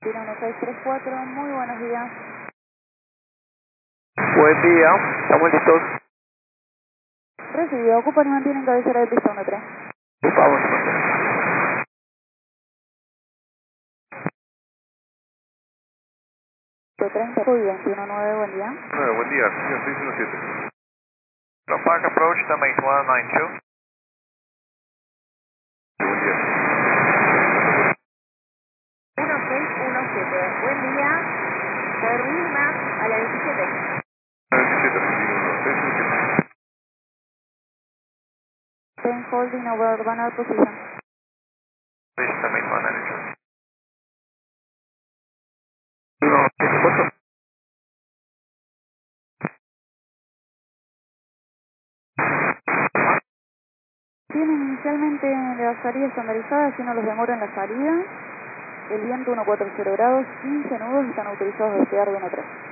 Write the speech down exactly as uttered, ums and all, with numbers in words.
Tira uno seis tres cuatro, muy buenos días. Buen día, estamos listos. Recibido, ocupan y mantienen cabecera de pista uno tres. Ocupamos. treinta y veintiuno nueve, buen día. nueve, buen día, señor seis uno siete. From Park Approach, Tamate uno nueve dos. Buen día. uno seis uno siete, buen día. Service Map a la diecisiete. veintisiete, seis uno siete. ten holding over urbana position. Please, Tamate uno nueve dos. uno siete cuatro. Tienen inicialmente la salida estandarizada, si no los demora en la salida. El viento uno cuatro cero grados, quince nudos están autorizados a despegar de uno tres.